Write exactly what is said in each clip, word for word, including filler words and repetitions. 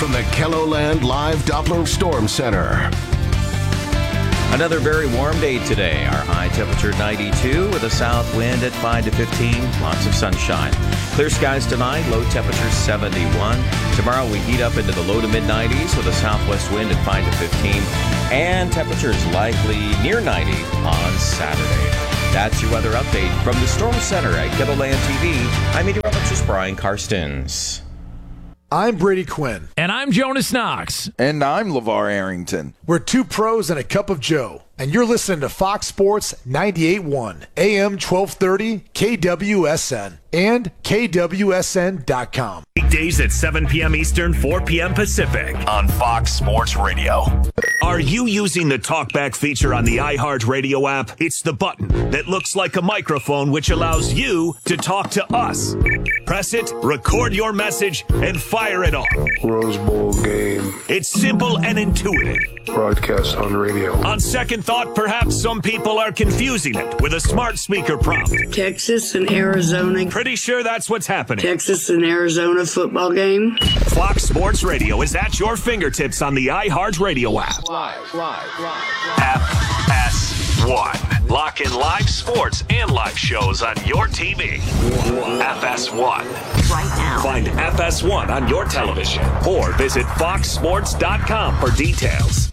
From the KELOLAND Live Doppler Storm Center. Another very warm day today. Our high temperature ninety-two with a south wind at five to fifteen. Lots of sunshine. Clear skies tonight. Low temperature seventy-one. Tomorrow we heat up into the low to mid nineties with a southwest wind at five to fifteen. And temperatures likely near ninety on Saturday. That's your weather update from the Storm Center at KELOLAND T V. I'm meteorologist Brian Karstens. I'm Brady Quinn. And I'm Jonas Knox. And I'm LeVar Arrington. We're two pros and a cup of Joe. And you're listening to Fox Sports ninety-eight point one, A M twelve thirty, K W S N, and K W S N dot com. Weekdays at seven p.m. Eastern, four p.m. Pacific on Fox Sports Radio. Are you using the TalkBack feature on the iHeartRadio app? It's the button that looks like a microphone, which allows you to talk to us. Press it, record your message, and fire it off. Rose Bowl game. It's simple and intuitive. Broadcast on radio. On second thought, perhaps some people are confusing it with a smart speaker prompt. Texas and Arizona. Pretty sure that's what's happening. Texas and Arizona football game. Fox Sports Radio is at your fingertips on the iHeartRadio app. Live, live, live. F S one. Lock in live sports and live shows on your T V. F S one. Right now. Find F S one on your television or visit fox sports dot com for details.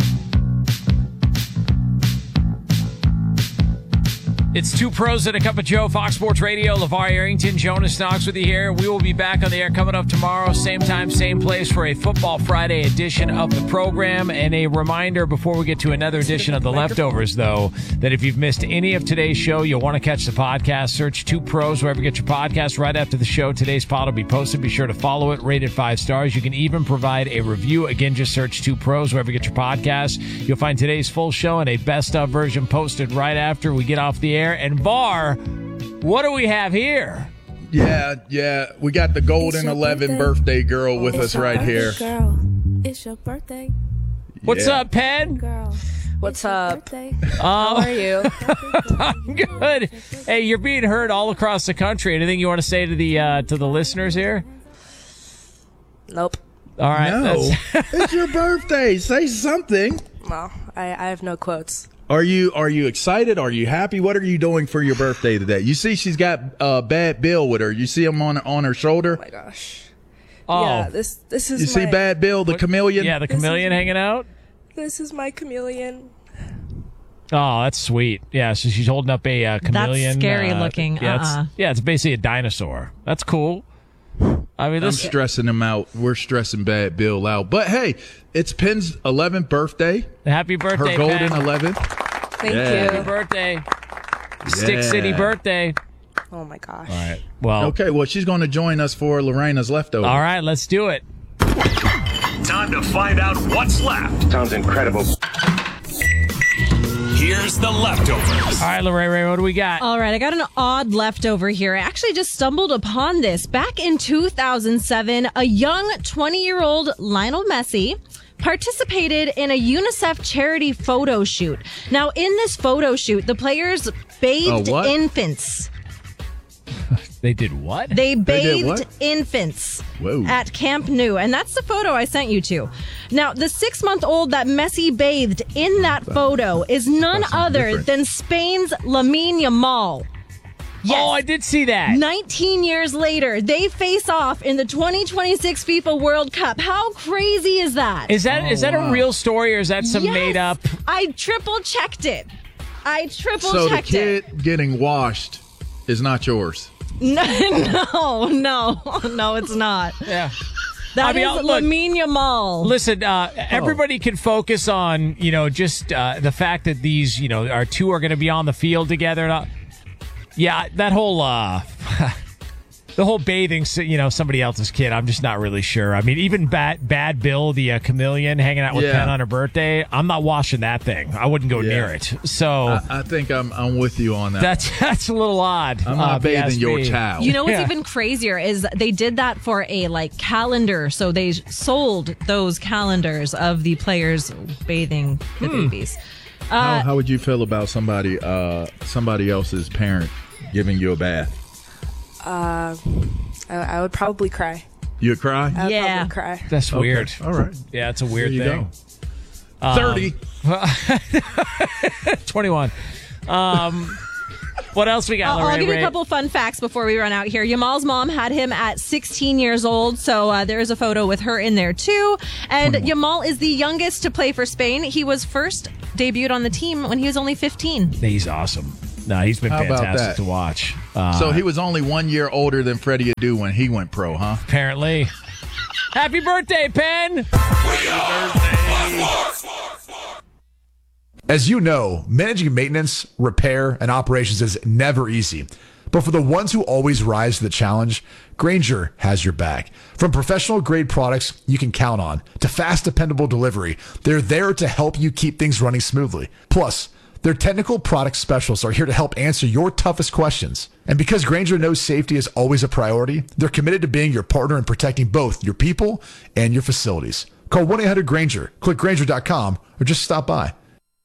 It's two pros and a cup of Joe, Fox Sports Radio. LeVar Arrington, Jonas Knox with you here. We will be back on the air coming up tomorrow, same time, same place for a Football Friday edition of the program. And a reminder before we get to another edition of The Leftovers, though, that if you've missed any of today's show, you'll want to catch the podcast. Search Two Pros wherever you get your podcast. Right after the show, today's pod will be posted. Be sure to follow it, rate it five stars. You can even provide a review. Again, just search Two Pros wherever you get your podcast. You'll find today's full show and a best-of version posted right after we get off the air. And VAR, what do we have here? Yeah, yeah. We got the Golden eleven birthday. birthday girl with it's us right here. Girl. It's your birthday. What's yeah. up, Pen? Girl. What's up? Um, How are you? I'm good. Hey, you're being heard all across the country. Anything you want to say to the uh, to the listeners here? Nope. All right. No, it's your birthday. Say something. Well, I, I have no quotes. Are you are you excited? Are you happy? What are you doing for your birthday today? You see, she's got uh, Bad Bill with her. You see him on on her shoulder. Oh my gosh. Oh, Yeah, this this is You see my, Bad Bill, the What- chameleon. yeah, the This chameleon is- hanging out. This is my chameleon. Oh, that's sweet. Yeah, so she's holding up a uh, chameleon. scary uh, looking. Yeah, it's, Uh-uh. yeah, it's basically a dinosaur. That's cool. I mean, I'm this. stressing him out. We're stressing Bad Bill out. But hey, it's Penn's eleventh birthday. Happy birthday, Her golden Pat. eleven. Thank Yeah. Happy you. birthday. Stick Yeah. City birthday. Oh my gosh. All right. Well. Okay, well, she's going to join us for Lorena's leftover. All right. Let's do it. Time to find out what's left. Sounds incredible. Here's the leftovers. All right, Lorraine, what do we got? All right, I got an odd leftover here. I actually just stumbled upon this. Back in two thousand seven, a young twenty-year-old Lionel Messi participated in a UNICEF charity photo shoot. Now, in this photo shoot, the players bathed A what? infants. They did what? They did bathed what? infants Whoa. at Camp Nou. And that's the photo I sent you to. Now, the six-month-old that Messi bathed in that photo is none That's other different. than Spain's Lamine Yamal. Yes. Oh, I did see that. nineteen years later, they face off in the twenty twenty-six FIFA World Cup. How crazy is that? Is that is that wow. a real story or is that some Yes. made up? I triple checked it. I triple So the checked kid it. getting washed is not yours. No, no, no, no, it's not. Yeah. That I mean, is look- Lamine Yamal. Listen, uh, everybody can focus on, you know, just uh, the fact that these, you know, our two are going to be on the field together. And all. Yeah, that whole, uh, the whole bathing, you know, somebody else's kid, I'm just not really sure. I mean, even Bad, Bad Bill, the uh, chameleon hanging out with Yeah. Penn on her birthday, I'm not washing that thing. I wouldn't go Yeah. near it. So I, I think I'm I'm with you on that. that's that's a little odd. I'm uh, not if you bathing ask your me. child. You know what's Yeah. even crazier is they did that for a like calendar. So they sold those calendars of the players bathing the Hmm. babies. how, how would you feel about somebody uh somebody else's parent giving you a bath? Uh, I, I would probably cry. You'd cry? I'd Yeah. probably cry. That's Okay. weird. All right. Yeah, it's a weird There you thing. go. Um, thirty. twenty-one. Um, what else we got? I'll, I'll Lorraine give you a Ray? couple fun facts before we run out here. Yamal's mom had him at sixteen years old, so uh, there is a photo with her in there too. And Yamal is the youngest to play for Spain. He was first debuted on the team when he was only fifteen. He's awesome. No, he's been How about fantastic that? to watch. Uh, So he was only one year older than Freddie Adu when he went pro, huh? apparently. Happy birthday, Penn! As you know, managing maintenance, repair, and operations is never easy. But for the ones who always rise to the challenge, Grainger has your back. From professional grade products you can count on to fast, dependable delivery, they're there to help you keep things running smoothly. Plus, their technical product specialists are here to help answer your toughest questions. And because Grainger knows safety is always a priority, they're committed to being your partner in protecting both your people and your facilities. Call one eight hundred Grainger, click Grainger dot com, or just stop by.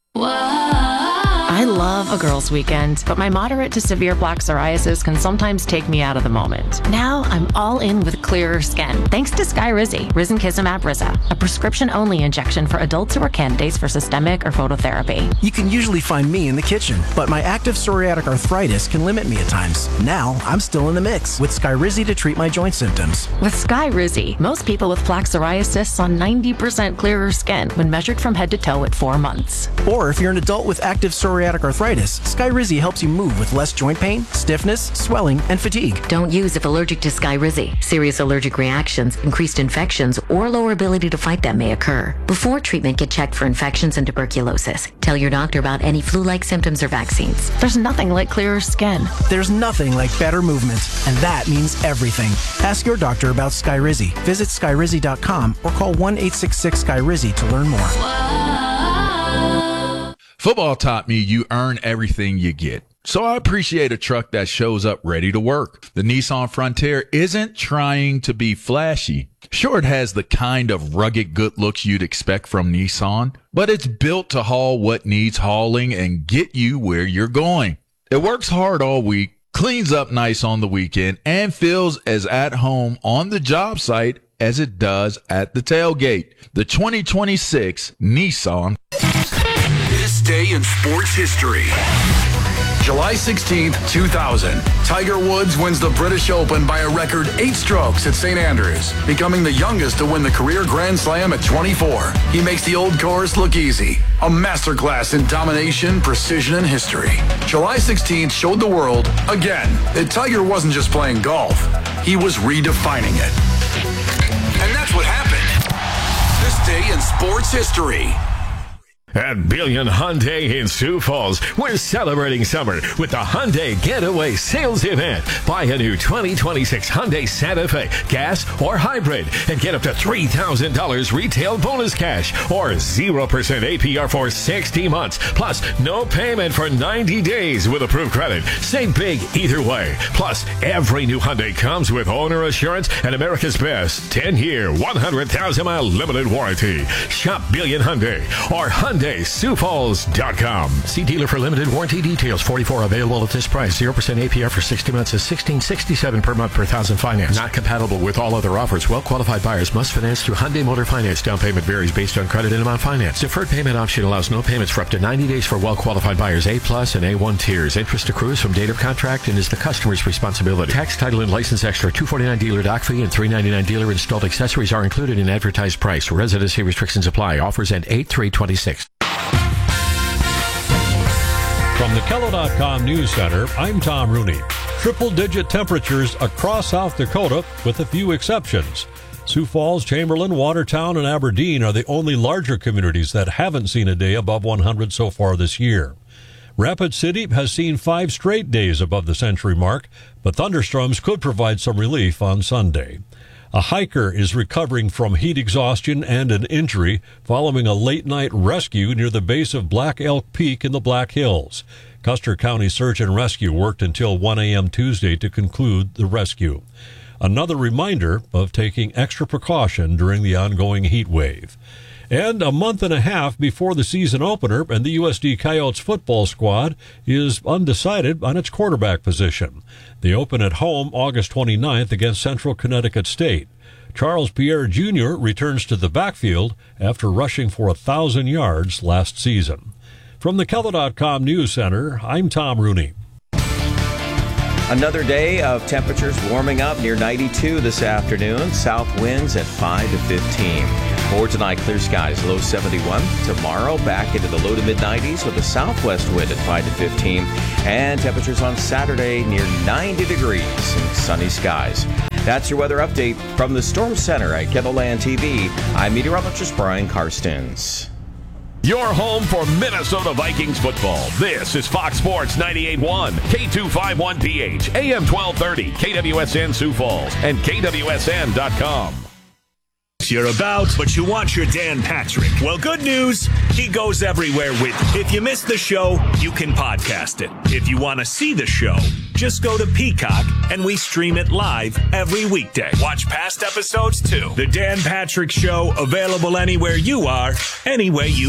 I love a girls' weekend, but my moderate to severe plaque psoriasis can sometimes take me out of the moment. Now I'm all in with clearer skin, thanks to Skyrizi, Risankizumab Riza, a prescription-only injection for adults who are candidates for systemic or phototherapy. You can usually find me in the kitchen, but my active psoriatic arthritis can limit me at times. Now I'm still in the mix with Skyrizi to treat my joint symptoms. With Skyrizi, most people with plaque psoriasis saw ninety percent clearer skin when measured from head to toe at four months. Or if you're an adult with active psoriatic arthritis, Skyrizi helps you move with less joint pain, stiffness, swelling, and fatigue. Don't use if allergic to Skyrizi. Serious allergic reactions, increased infections, or lower ability to fight them may occur. Before treatment, get checked for infections and tuberculosis. Tell your doctor about any flu-like symptoms or vaccines. There's nothing like clearer skin. There's nothing like better movement, and that means everything. Ask your doctor about Skyrizi. Visit Skyrizi dot com or call one eight six six Skyrizi to learn more. Football taught me you earn everything you get. So I appreciate a truck that shows up ready to work. The Nissan Frontier isn't trying to be flashy. Sure, it has the kind of rugged good looks you'd expect from Nissan, but it's built to haul what needs hauling and get you where you're going. It works hard all week, cleans up nice on the weekend, and feels as at home on the job site as it does at the tailgate. The twenty twenty-six Nissan. This day in sports history. July sixteenth, two thousand. Tiger Woods wins the British Open by a record eight strokes at Saint Andrews, becoming the youngest to win the career Grand Slam at twenty-four. He makes the old course look easy. A masterclass in domination, precision, and history. July sixteenth showed the world, again, that Tiger wasn't just playing golf. He was redefining it. And that's what happened. This day in sports history. At Billion Hyundai in Sioux Falls, we're celebrating summer with the Hyundai Getaway Sales Event. Buy a new twenty twenty-six Hyundai Santa Fe, gas or hybrid, and get up to three thousand dollars retail bonus cash or zero percent A P R for sixty months, plus no payment for ninety days with approved credit. Save big either way. Plus, every new Hyundai comes with owner assurance and America's best ten-year, one hundred thousand mile limited warranty. Shop Billion Hyundai or Hyundai Sioux Falls dot com. See dealer for limited warranty details. forty-four available at this price. zero percent A P R for sixty months is sixteen sixty-seven per month per thousand finance. Not compatible with all other offers. Well-qualified buyers must finance through Hyundai Motor Finance. Down payment varies based on credit and amount finance. Deferred payment option allows no payments for up to ninety days for well-qualified buyers. A plus and A one tiers. Interest accrues from date of contract and is the customer's responsibility. Tax, title, and license extra. two forty-nine dealer dock fee and three ninety-nine dealer installed accessories are included in advertised price. Residency restrictions apply. Offers end eight three twenty-six. From the Kello dot com News Center, I'm Tom Rooney. Triple-digit temperatures across South Dakota, with a few exceptions. Sioux Falls, Chamberlain, Watertown, and Aberdeen are the only larger communities that haven't seen a day above one hundred so far this year. Rapid City has seen five straight days above the century mark, but thunderstorms could provide some relief on Sunday. A hiker is recovering from heat exhaustion and an injury following a late-night rescue near the base of Black Elk Peak in the Black Hills. Custer County Search and Rescue worked until one a.m. Tuesday to conclude the rescue. Another reminder of taking extra precaution during the ongoing heat wave. And a month and a half before the season opener, and the U S D Coyotes football squad is undecided on its quarterback position. They open at home August twenty-ninth against Central Connecticut State. Charles Pierre Junior returns to the backfield after rushing for one thousand yards last season. From the Keller dot com News Center, I'm Tom Rooney. Another day of temperatures warming up near ninety-two this afternoon. South winds at five to fifteen. For tonight, clear skies, low seventy-one. Tomorrow, back into the low to mid nineties with a southwest wind at five to fifteen. And temperatures on Saturday near ninety degrees and sunny skies. That's your weather update from the Storm Center at Kettleland T V. I'm meteorologist Brian Karstens. Your home for Minnesota Vikings football. This is Fox Sports ninety-eight point one, K two fifty-one P H, A M twelve thirty, K W S N Sioux Falls, and K W S N dot com. You're about, but you want your Dan Patrick. Well, good news, he goes everywhere with you. If you missed the show, you can podcast it. If you want to see the show, just go to Peacock, and we stream it live every weekday. Watch past episodes, too. The Dan Patrick Show, available anywhere you are, any way you